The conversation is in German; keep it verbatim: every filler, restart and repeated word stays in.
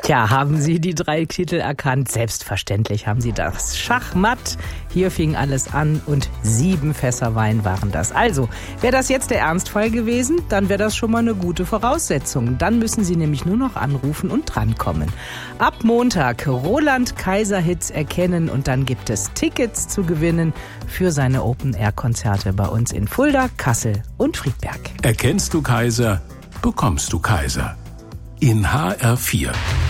Tja, haben Sie die drei Titel erkannt? Selbstverständlich haben Sie das. Schachmatt, hier fing alles an und sieben Fässer Wein waren das. Also, wäre das jetzt der Ernstfall gewesen, dann wäre das schon mal eine gute Voraussetzung. Dann müssen Sie nämlich nur noch anrufen und drankommen. Ab Montag Roland Kaiser Hits erkennen und dann gibt es Tickets zu gewinnen für seine Open-Air-Konzerte bei uns in Fulda, Kassel und Friedberg. Erkennst du Kaiser, bekommst du Kaiser. In H R vier.